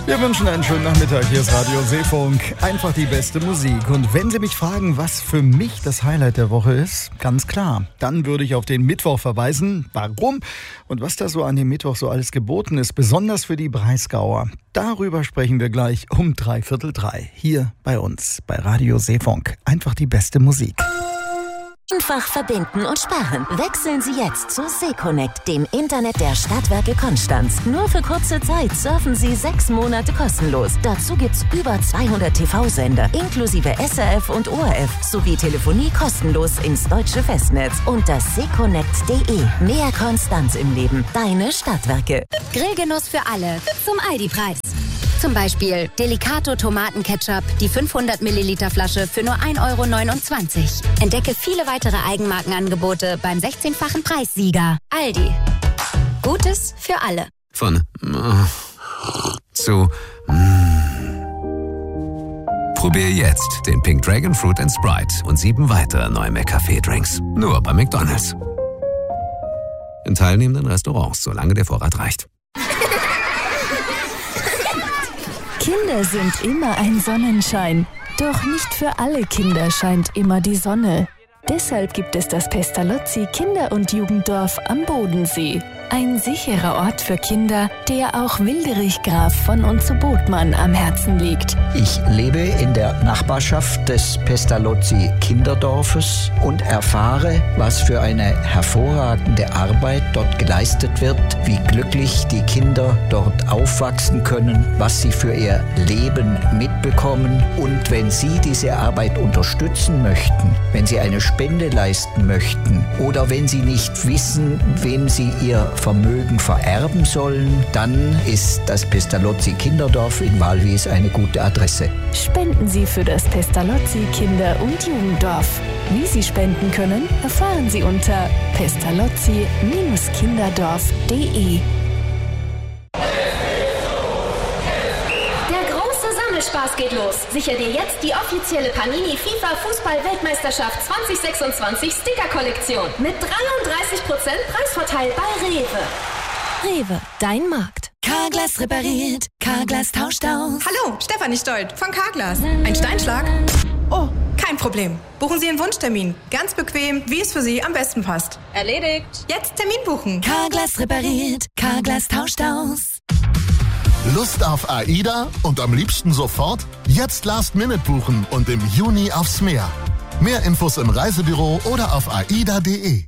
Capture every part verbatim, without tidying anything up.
Wir wünschen einen schönen Nachmittag. Hier ist Radio Seefunk. Einfach die beste Musik. Und wenn Sie mich fragen, was für mich das Highlight der Woche ist, ganz klar, dann würde ich auf den Mittwoch verweisen. Warum? Und was da so an dem Mittwoch so alles geboten ist, besonders für die Breisgauer. Darüber sprechen wir gleich um dreiviertel drei. Hier bei uns, bei Radio Seefunk. Einfach die beste Musik. Einfach verbinden und sparen. Wechseln Sie jetzt zu Seconnect, dem Internet der Stadtwerke Konstanz. Nur für kurze Zeit surfen Sie sechs Monate kostenlos. Dazu gibt's über zweihundert T V-Sender, inklusive S R F und O R F, sowie Telefonie kostenlos ins deutsche Festnetz. Unter seconnect punkt de. Mehr Konstanz im Leben. Deine Stadtwerke. Grillgenuss für alle. Zum Aldi-Preis. Zum Beispiel Delicato Tomatenketchup, die fünfhundert Milliliter Flasche für nur ein Euro neunundzwanzig. Entdecke viele weitere Eigenmarkenangebote beim sechzehnfachen Preissieger. Aldi. Gutes für alle. Von äh, zu mm. Probier jetzt den Pink Dragon Fruit and Sprite und sieben weitere neue McCafé-Drinks. Nur bei McDonald's. In teilnehmenden Restaurants, solange der Vorrat reicht. Kinder sind immer ein Sonnenschein. Doch nicht für alle Kinder scheint immer die Sonne. Deshalb gibt es das Pestalozzi Kinder- und Jugenddorf am Bodensee. Ein sicherer Ort für Kinder, der auch Wilderich Graf von und zu Botmann am Herzen liegt. Ich lebe in der Nachbarschaft des Pestalozzi Kinderdorfes und erfahre, was für eine hervorragende Arbeit dort geleistet wird, wie glücklich die Kinder dort aufwachsen können, was sie für ihr Leben mitbekommen. Und wenn Sie diese Arbeit unterstützen möchten, wenn Sie eine Spende leisten möchten oder wenn Sie nicht wissen, wem Sie ihr Vermögen vererben sollen, dann ist das Pestalozzi Kinderdorf in Walwies eine gute Adresse. Spenden Sie für das Pestalozzi Kinder- und Jugenddorf. Wie Sie spenden können, erfahren Sie unter pestalozzi kinderdorf punkt de. Spaß geht los. Sicher dir jetzt die offizielle Panini FIFA Fußball-Weltmeisterschaft zwanzig sechsundzwanzig Sticker-Kollektion mit dreiunddreißig Prozent Preisvorteil bei Rewe. Rewe, dein Markt. Carglass repariert, Carglass tauscht aus. Hallo, Stefanie Stolt von Carglass. Ein Steinschlag? Oh, kein Problem. Buchen Sie einen Wunschtermin. Ganz bequem, wie es für Sie am besten passt. Erledigt. Jetzt Termin buchen. Carglass repariert, Carglass tauscht aus. Lust auf AIDA und am liebsten sofort? Jetzt Last Minute buchen und im Juni aufs Meer. Mehr Infos im Reisebüro oder auf aida punkt de.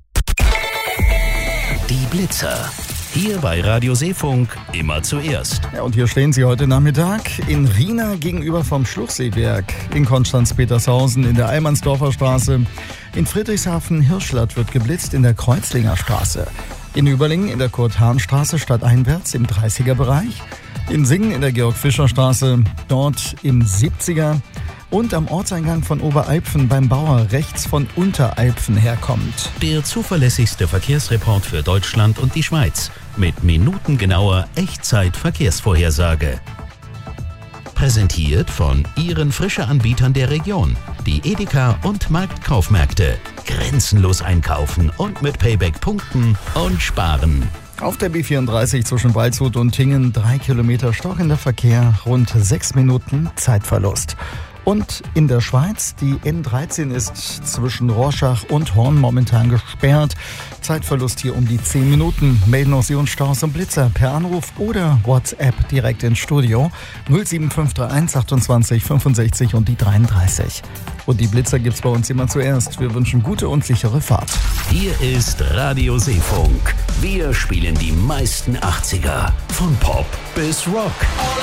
Die Blitzer. Hier bei Radio Seefunk immer zuerst. Ja, und hier stehen sie heute Nachmittag in Rina gegenüber vom Schluchseewerk, in Konstanz-Petershausen, in der Allmannsdorfer Straße, in Friedrichshafen-Hirschlatt wird geblitzt in der Kreuzlinger Straße, in Überlingen in der Kurt-Hahn-Straße stadteinwärts im dreißiger-Bereich, in Singen in der Georg-Fischer-Straße, dort im siebziger und am Ortseingang von Oberalpfen beim Bauer rechts von Unteralpfen herkommt. Der zuverlässigste Verkehrsreport für Deutschland und die Schweiz mit minutengenauer Echtzeit-Verkehrsvorhersage. Präsentiert von Ihren Frische-Anbietern der Region, die Edeka und Marktkaufmärkte. Grenzenlos einkaufen und mit Payback punkten und sparen. Auf der B vierunddreißig zwischen Waldshut und Tingen drei Kilometer stockender Verkehr, rund sechs Minuten Zeitverlust. Und in der Schweiz, die N dreizehn ist zwischen Rorschach und Horn momentan gesperrt. Zeitverlust hier um die zehn Minuten. Melden auch Sie uns Staus und Blitzer per Anruf oder WhatsApp direkt ins Studio null sieben fünf drei eins achtundzwanzig fünfundsechzig und die dreiunddreißig. Und die Blitzer gibt's bei uns immer zuerst. Wir wünschen gute und sichere Fahrt. Hier ist Radio Seefunk. Wir spielen die meisten achtziger. Von Pop bis Rock.